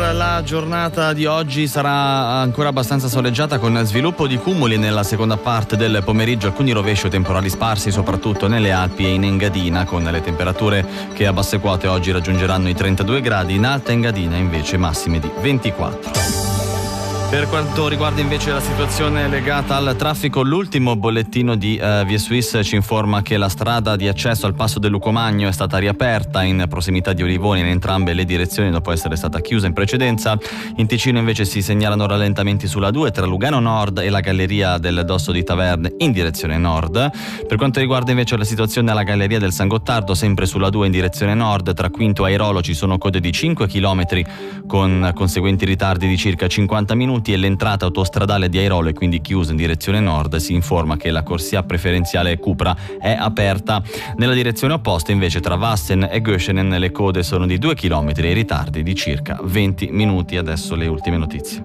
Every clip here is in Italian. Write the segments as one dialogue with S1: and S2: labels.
S1: la giornata di oggi sarà ancora abbastanza soleggiata, con sviluppo di cumuli nella seconda parte del pomeriggio, alcuni rovesci o temporali sparsi soprattutto nelle Alpi e in Engadina, con le temperature che a basse quote oggi raggiungeranno i 32 gradi, in Alta Engadina invece massime di 24. Per quanto riguarda invece la situazione legata al traffico, l'ultimo bollettino di Via Suisse ci informa che la strada di accesso al passo del Lucomagno è stata riaperta in prossimità di Olivoni in entrambe le direzioni dopo essere stata chiusa in precedenza. In Ticino invece si segnalano rallentamenti sulla 2 tra Lugano Nord e la galleria del Dosso di Taverne in direzione nord. Per quanto riguarda invece la situazione alla galleria del San Gottardo, sempre sulla 2 in direzione nord, tra Quinto e Airolo ci sono code di 5 km con conseguenti ritardi di circa 50 minuti, e l'entrata autostradale di Airolo è quindi chiusa in direzione nord. Si informa che la corsia preferenziale Cupra è aperta. Nella direzione opposta invece tra Wassen e Göschenen le code sono di 2 km e i ritardi di circa 20 minuti. Adesso le ultime notizie.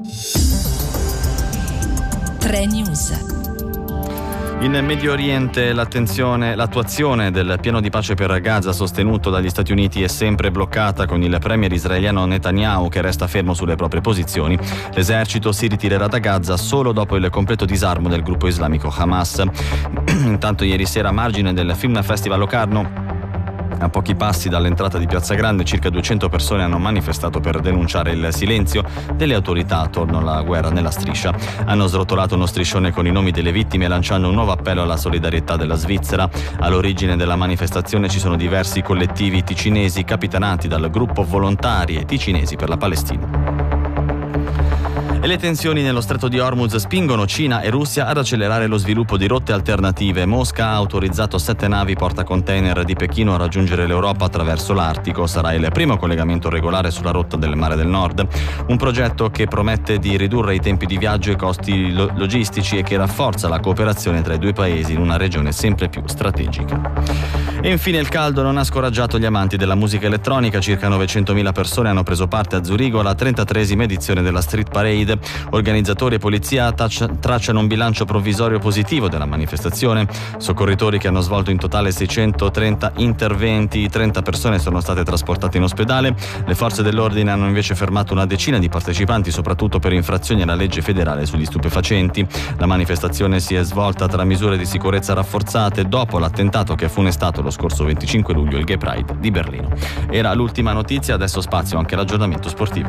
S2: 3 News.
S1: In Medio Oriente l'attuazione del piano di pace per Gaza sostenuto dagli Stati Uniti è sempre bloccata, con il premier israeliano Netanyahu che resta fermo sulle proprie posizioni. L'esercito si ritirerà da Gaza solo dopo il completo disarmo del gruppo islamico Hamas. Intanto ieri sera, a margine del Film Festival Locarno, a pochi passi dall'entrata di Piazza Grande, circa 200 persone hanno manifestato per denunciare il silenzio delle autorità attorno alla guerra nella striscia. Hanno srotolato uno striscione con i nomi delle vittime, lanciando un nuovo appello alla solidarietà della Svizzera. All'origine della manifestazione ci sono diversi collettivi ticinesi capitanati dal gruppo Volontarie Ticinesi per la Palestina. E le tensioni nello stretto di Hormuz spingono Cina e Russia ad accelerare lo sviluppo di rotte alternative. Mosca ha autorizzato 7 navi portacontainer di Pechino a raggiungere l'Europa attraverso l'Artico. Sarà il primo collegamento regolare sulla rotta del Mare del Nord. Un progetto che promette di ridurre i tempi di viaggio e i costi logistici e che rafforza la cooperazione tra i due paesi in una regione sempre più strategica. E infine il caldo non ha scoraggiato gli amanti della musica elettronica. Circa 900.000 persone hanno preso parte a Zurigo alla 33esima edizione della Street Parade. Organizzatori e polizia tracciano un bilancio provvisorio positivo della manifestazione. Soccorritori che hanno svolto in totale 630 interventi, 30 persone sono state trasportate in ospedale. Le forze dell'ordine hanno invece fermato una decina di partecipanti, soprattutto per infrazioni alla legge federale sugli stupefacenti. La manifestazione si è svolta tra misure di sicurezza rafforzate dopo l'attentato che ha funestato lo scorso 25 luglio il Gay Pride di Berlino. Era l'ultima notizia, adesso spazio anche all'aggiornamento sportivo.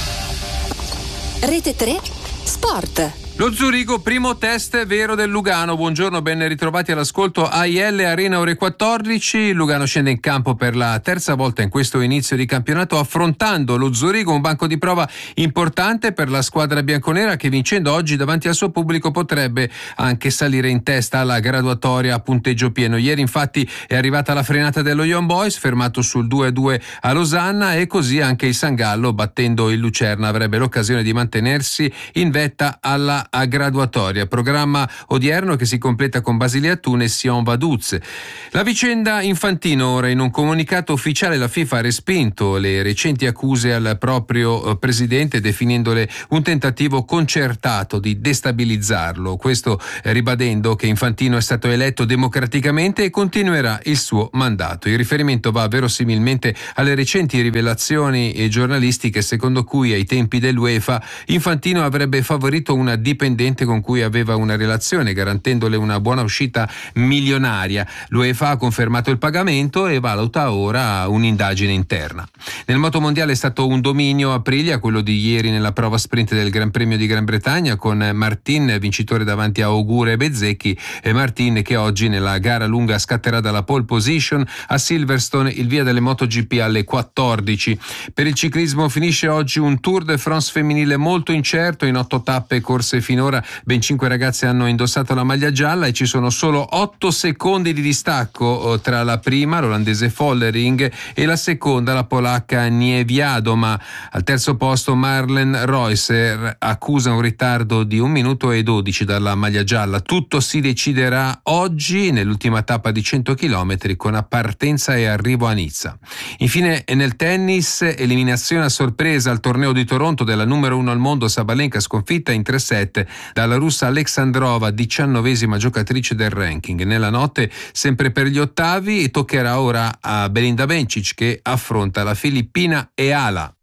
S2: Rete 3 Sport.
S3: Lo Zurigo, primo test vero del Lugano. Buongiorno, ben ritrovati all'ascolto. AIL Arena ore 14. Lugano scende in campo per la terza volta in questo inizio di campionato, affrontando lo Zurigo, un banco di prova importante per la squadra bianconera che, vincendo oggi davanti al suo pubblico, potrebbe anche salire in testa alla graduatoria a punteggio pieno. Ieri infatti è arrivata la frenata dello Young Boys, fermato sul 2-2 a Losanna, e così anche il San Gallo, battendo il Lucerna, avrebbe l'occasione di mantenersi in vetta alla graduatoria. Programma odierno che si completa con Basilea Thun e Sion Vaduz. La vicenda Infantino. Ora, in un comunicato ufficiale, la FIFA ha respinto le recenti accuse al proprio presidente, definendole un tentativo concertato di destabilizzarlo. Questo ribadendo che Infantino è stato eletto democraticamente e continuerà il suo mandato. Il riferimento va verosimilmente alle recenti rivelazioni giornalistiche secondo cui ai tempi dell'UEFA Infantino avrebbe favorito una dipendente con cui aveva una relazione, garantendole una buona uscita milionaria. L'UEFA ha confermato il pagamento e valuta ora un'indagine interna. Nel motomondiale è stato un dominio Aprilia, quello di ieri nella prova sprint del Gran Premio di Gran Bretagna, con Martin vincitore davanti a Ogier e Bezzecchi, e Martin che oggi nella gara lunga scatterà dalla pole position a Silverstone, il via delle MotoGP alle 14. Per il ciclismo finisce oggi un Tour de France femminile molto incerto. In 8 tappe corse finora ben 5 ragazze hanno indossato la maglia gialla e ci sono solo 8 secondi di distacco tra la prima, l'olandese Follering, e la seconda, la polacca Niewiadoma. Al terzo posto Marlen Reusser accusa un ritardo di 1 minuto e 12 dalla maglia gialla. Tutto si deciderà oggi nell'ultima tappa di 100 km con partenza e arrivo a Nizza. Infine nel tennis, eliminazione a sorpresa al torneo di Toronto della numero 1 al mondo Sabalenka, sconfitta in 3-7 dalla russa Alexandrova, 19ª giocatrice del ranking. Nella notte, sempre per gli ottavi, toccherà ora a Belinda Bencic che affronta la filippina Eala.